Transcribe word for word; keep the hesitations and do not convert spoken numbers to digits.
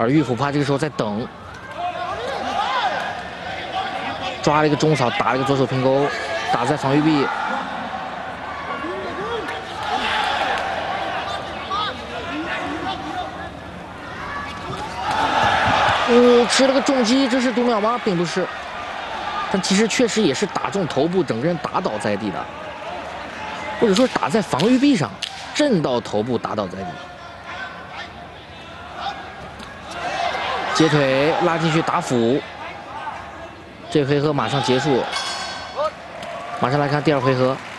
而玉虎怕这个时候在等，抓了一个中扫，打了一个左手平勾，打在防御壁。哦，吃了个重击，这是读秒吗？并不是，但其实确实也是打中头部，整个人打倒在地的，或者说打在防御壁上，震到头部，打倒在地。接腿拉进去打俯，这回合马上结束。马上来看第二回合。